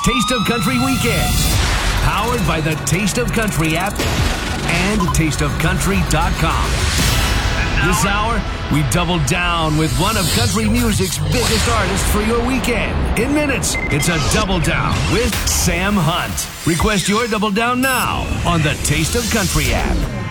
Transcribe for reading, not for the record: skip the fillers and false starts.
Taste of Country Weekends. Powered by the Taste of Country app and tasteofcountry.com. This hour, we double down with one of country music's biggest artists for your weekend. In minutes, it's a Double Down with Sam Hunt. Request your Double Down now on the Taste of Country app.